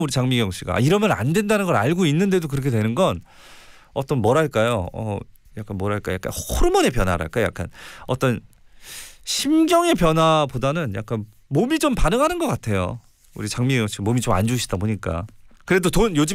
우리 장미경 씨가 이러면 안 된다는 걸 알고 있는데도 그렇게 되는 건 어떤 뭐랄까요? 약간 뭐랄까 약간 호르몬의 변화랄까 약간 어떤 심경의 변화보다는 약간 몸이 좀 반응하는 것 같아요. 우리 장미경 씨 몸이 좀 안 좋으시다 보니까 그래도 돈 요즘